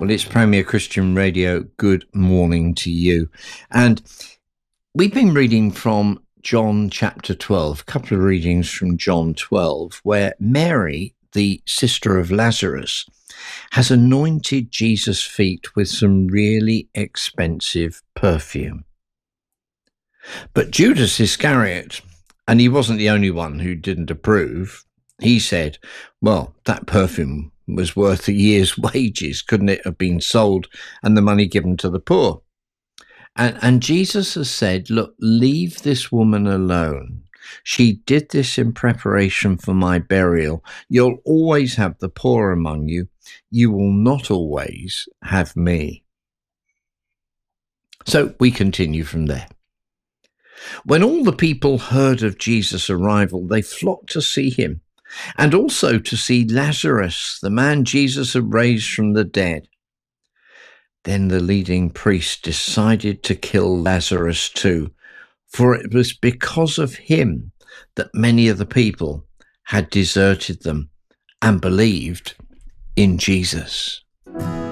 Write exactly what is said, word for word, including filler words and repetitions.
Well, it's Premier Christian Radio. Good morning to you. And we've been reading from John chapter twelve, a couple of readings from John twelve, where Mary, the sister of Lazarus, has anointed Jesus' feet with some really expensive perfume. But Judas Iscariot, and he wasn't the only one who didn't approve, he said, well, that perfume was worth a year's wages. Couldn't it have been sold and the money given to the poor? And, and Jesus has said, look, leave this woman alone. She did this in preparation for my burial. You'll always have the poor among you. You will not always have me. So we continue from there. When all the people heard of Jesus' arrival, they flocked to see him, and also to see Lazarus, the man Jesus had raised from the dead. Then the leading priest decided to kill Lazarus too, for it was because of him that many of the people had deserted them and believed in Jesus.